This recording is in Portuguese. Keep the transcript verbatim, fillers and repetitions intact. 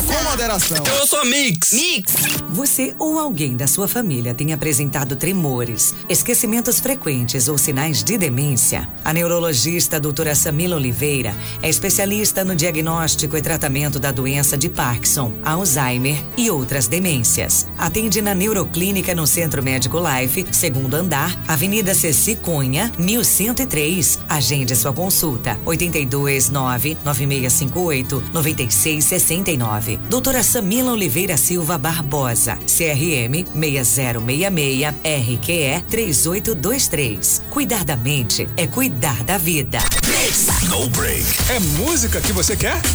Com moderação. Eu sou Mix. Mix. Você ou alguém da sua família tem apresentado tremores, esquecimentos frequentes ou sinais de demência? A neurologista doutora Samila Oliveira é especialista no diagnóstico e tratamento da doença de Parkinson, Alzheimer e outras demências. Atende na Neuroclínica no Centro Médico Life, segundo andar, Avenida Ceci Cunha, mil cento e três. Agende sua consulta. oito dois nove, nove seis cinco oito, nove seis seis nove. Doutora Samila Oliveira Silva Barbosa. C R M seis zero seis seis, R Q E três oito dois três. Cuidar da mente é cuidar da vida. No break. É música que você quer?